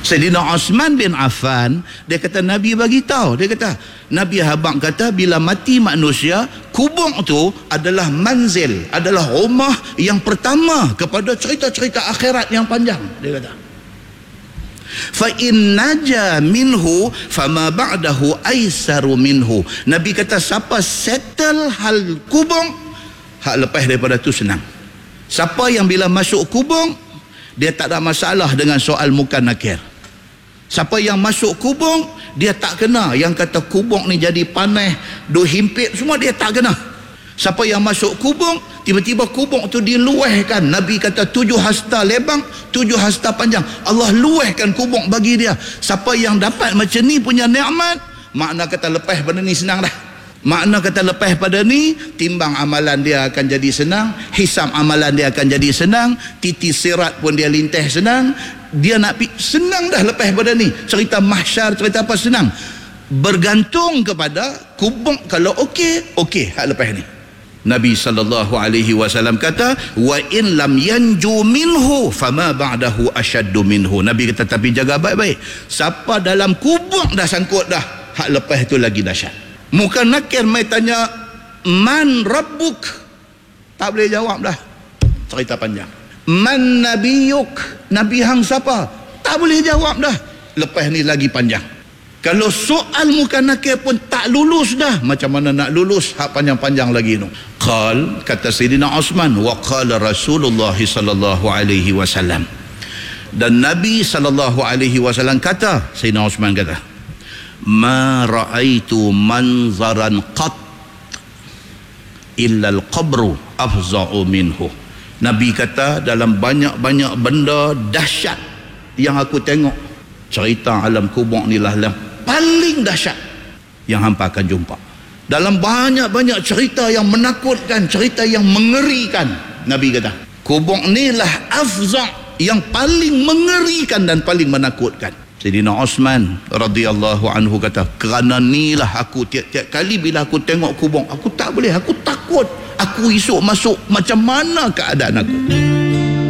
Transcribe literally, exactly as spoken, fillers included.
Sayyidina Osman bin Affan, dia kata Nabi bagi tahu, dia kata Nabi habang kata bila mati manusia, kubur tu adalah manzil, adalah rumah yang pertama kepada cerita-cerita akhirat yang panjang. Dia kata fa in naja minhu fama ba'dahu aisaru minhu. Nabi kata siapa settle hal kubur, hak lepas daripada tu senang. Siapa yang bila masuk kubur dia tak ada masalah dengan soal munkar nakir. Siapa yang masuk kubur dia tak kena yang kata kubur ni jadi panas, duk himpit, semua dia tak kena. Siapa yang masuk kubur tiba-tiba kubur tu diluahkan, Nabi kata tujuh hasta lebar, tujuh hasta panjang, Allah luahkan kubur bagi dia. Siapa yang dapat macam ni punya nikmat, makna kata lepas pada ni senang dah. Makna kata lepas pada ni timbang amalan dia akan jadi senang, hisab amalan dia akan jadi senang, titi sirat pun dia lintah senang, dia nak pi senang dah lepas pada ni. Cerita mahsyar, cerita apa senang. Bergantung kepada kubur kalau okey, okey hak lepas ni. Nabi sallallahu alaihi wasallam kata wa in lam yanju minhu fama ba'dahu ashaddu minhu. Nabi kata tapi jaga baik-baik. Siapa dalam kubur dah sangkut dah, hak lepas tu lagi dahsyat. Muka nakir mai tanya man rabbuk, tak boleh jawab dah, cerita panjang. Man nabiyuk, nabi hang siapa, tak boleh jawab dah, lepas ni lagi panjang. Kalau soal muka nakir pun tak lulus dah, macam mana nak lulus hak panjang-panjang lagi tu. Qal, kata Sayyidina Osman, wa qala Rasulullah sallallahu alaihi wasallam, dan Nabi sallallahu alaihi wasallam kata, Sayyidina Osman kata, ma ra'aitu manzaran qat illa al-qabru afza'u minhu. Nabi kata dalam banyak-banyak benda dahsyat yang aku tengok, cerita alam kubur ni lah yang paling dahsyat yang hampa akan jumpa. Dalam banyak-banyak cerita yang menakutkan, cerita yang mengerikan, Nabi kata kubur ni lah afza', yang paling mengerikan dan paling menakutkan. Sayyidina Osman radhiyallahu anhu kata, kerana nilah aku tiap-tiap kali bila aku tengok kubur, aku tak boleh, aku takut, aku esok masuk macam mana keadaan aku.